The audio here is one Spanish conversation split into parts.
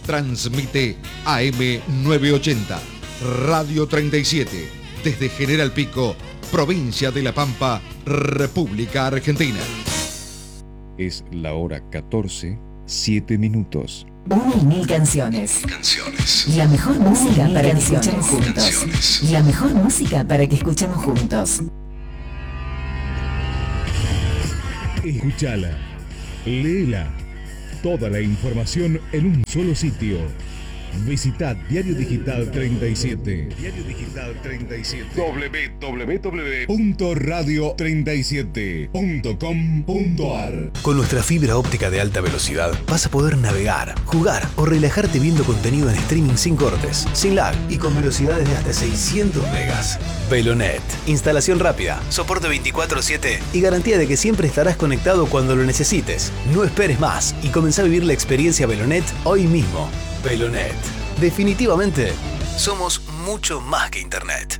Transmite AM 980, Radio 37, desde General Pico, provincia de La Pampa, República Argentina. Es la hora 14, 7 minutos. 1.000 canciones. La mejor música para que escuchemos juntos. La mejor música para que escuchemos juntos. Escúchala, léela. Toda la información en un solo sitio. Visita Diario Digital 37. www.radio37.com.ar. Con nuestra fibra óptica de alta velocidad vas a poder navegar, jugar o relajarte viendo contenido en streaming sin cortes, sin lag y con velocidades de hasta 600 megas. Velonet. Instalación rápida, soporte 24/7 y garantía de que siempre estarás conectado cuando lo necesites. No esperes más y comenzá a vivir la experiencia Velonet hoy mismo. Velonet. Definitivamente, somos mucho más que Internet.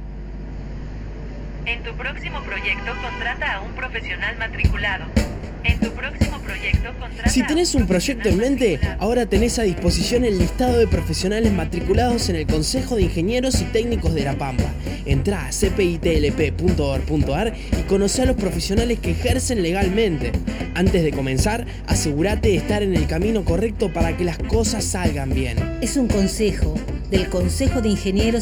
En tu próximo proyecto, contrata a un profesional matriculado. En tu próximo proyecto, contrata. Si tenés un proyecto en mente, ahora tenés a disposición el listado de profesionales matriculados en el Consejo de Ingenieros y Técnicos de La Pampa. Entrá a cpitlp.org.ar y conocé a los profesionales que ejercen legalmente. Antes de comenzar, asegúrate de estar en el camino correcto para que las cosas salgan bien. Es un consejo del Consejo de Ingenieros